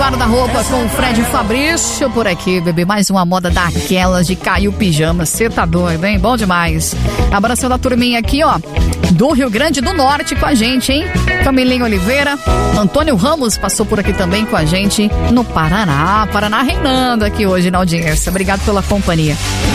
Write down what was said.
Guarda-roupa com o Fred Fabrício por aqui, bebê. Mais uma moda daquelas de cair o pijama. Você tá doido, hein? Bom demais. Abraçando a turminha aqui, ó, do Rio Grande do Norte com a gente, hein? Camilinha Oliveira, Antônio Ramos passou por aqui também com a gente no Paraná. Paraná reinando aqui hoje na audiência. Obrigado pela companhia.